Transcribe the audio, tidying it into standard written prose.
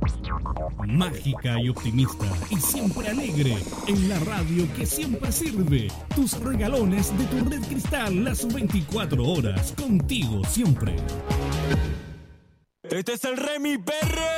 Mágica y optimista y siempre alegre, en la radio que siempre sirve. Tus regalones de tu Red Cristal las 24 horas, contigo siempre. Este es el Remy Perre.